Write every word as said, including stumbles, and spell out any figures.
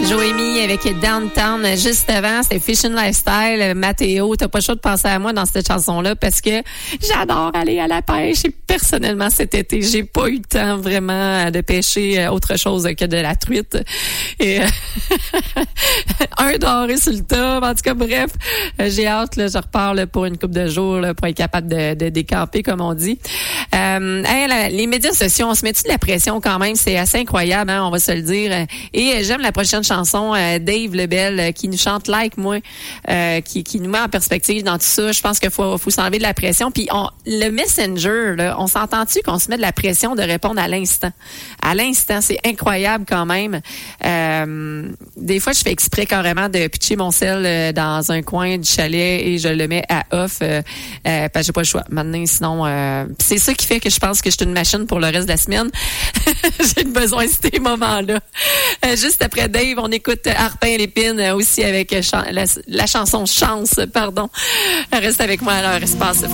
Joémie avec Downtown. Juste avant, c'était Fishing Lifestyle. Mathéo, t'as pas le choix de penser à moi dans cette chanson-là parce que j'adore aller à la pêche. Et personnellement, cet été, j'ai pas eu le temps vraiment de pêcher autre chose que de la truite. Et un doré sur le top. En tout cas, bref, j'ai hâte. Là, je repars là, pour une couple de jours là, pour être capable de, de décamper, comme on dit. Euh, hey, la, les médias sociaux, on se met-tu de la pression quand même? C'est assez incroyable, hein, on va se le dire. Et j'aime la prochaine chanson, euh, Dave Lebel, euh, qui nous chante Like Moi, euh, qui, qui nous met en perspective dans tout ça. Je pense qu'il faut, faut s'enlever de la pression. Puis on, le Messenger, là, on s'entend-tu qu'on se met de la pression de répondre à l'instant? À l'instant, c'est incroyable quand même. Euh, des fois, je fais exprès carrément de pitcher mon sel euh, dans un coin du chalet et je le mets à off euh, euh, parce que j'ai pas le choix. Maintenant, sinon, euh, c'est ça qui fait que je pense que je suis une machine pour le reste de la semaine. J'ai besoin de ces moments-là. Euh, juste après Dave, on écoute Harpin Lépine aussi avec ch- la, la chanson Chance, pardon. Reste avec moi à leur espace.